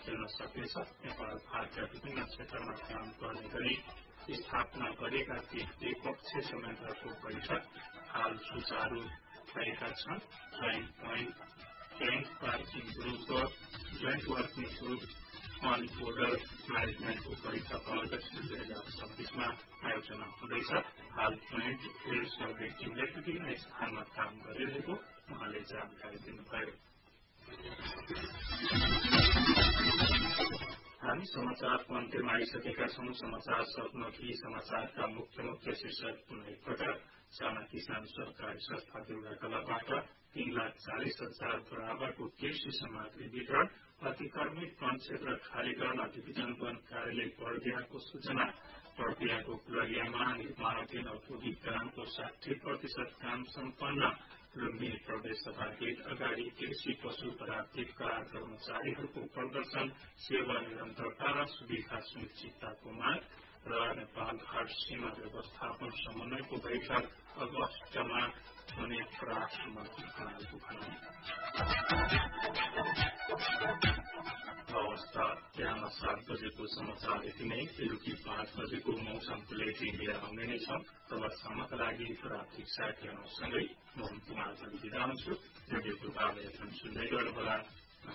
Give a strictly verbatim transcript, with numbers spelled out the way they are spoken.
खेल्न सक्नेछ। नेपाल भारतका विभिन्न क्षेत्रमा काम गर्ने गरी स्थापना गरेका ती द्विपक्षीय संयन्त्रको बैठक हाल सुचारू भएका छन्। Joint point joint parking group joint working group on border म्यानेजमेन्टको बैठक अगस्त दुई हजार छब्बीसमा आयोजना हुँदैछ। हाल जोइन्ट फिल्ड सर्वे टिमले विभिन्न स्थानमा काम गरिरहेको उहाँले जानकारी दिनुभयो। हामी समाचारको अन्त्यमा आइसकेका छौं। समाचार सक्नअघि समाचारका मुख्य मुख्य शीर्षक पुनः एकपटक। साना किसान सहकारी संस्था देउराकलाबाट तीन लाख चालिस हजार बराबरको कृषि सामग्री वितरण। अतिक्रमित वन क्षेत्र खाली गर्न डिभिजन वन कार्यालय बर्दियाको सूचना। बर्दियाको कुलरियामा निर्माणाधीन औद्योगिक ग्रामको साठी प्रतिशत काम सम्पन्न। लुम्बिनी प्रदेश सभा गेट अगाडि कृषि पशु पराधिकका कर्मचारीहरूको प्रदर्शन। सेवा निरन्तरता र सुविधा सुनिश्चितताको माग र नेपाल भारत सीमा व्यवस्थापन समन्वयको बैठक अगस्तमा हुने परराष्ट्र मन्त्री खनालको भनाई। अवस्था बिहान सात बजेको समाचार यति नै। बेलुकी पाँच बजेको मौसम बुलेटिन लिएर आउने नै छौं। तबसम्मका लागि प्राप्तिक साथीहरूसँगै मोहन कुमार पनि बिदा हुन्छु। रेडियो पूर्वालय सुन्दै गर्नुहोला।